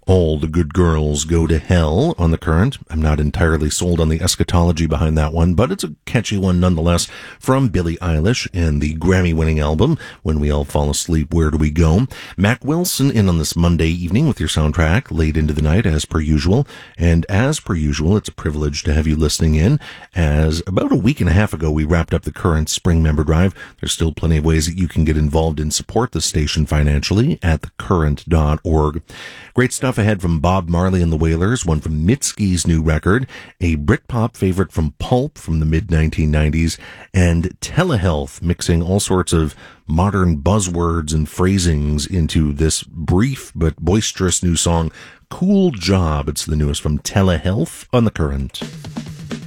All the Good Girls Go to Hell on the Current. I'm not entirely sold on the eschatology behind that one, but it's a catchy one nonetheless, from Billie Eilish and the Grammy-winning album, When We All Fall Asleep, Where Do We Go? Mac Wilson in on this Monday evening with your soundtrack, late into the night as per usual. And as per usual, it's a privilege to have you listening in, as about a week and a half ago we wrapped up the Current Spring Member Drive. There's still plenty of ways that you can get involved and support the station financially at thecurrent.org. Great stuff ahead from Bob Marley and the Wailers, one from Mitski's new record, a Britpop favorite from Pulp from the mid-1990s, and Telehealth mixing all sorts of modern buzzwords and phrasings into this brief but boisterous new song, Cool Job. It's the newest from Telehealth on the Current.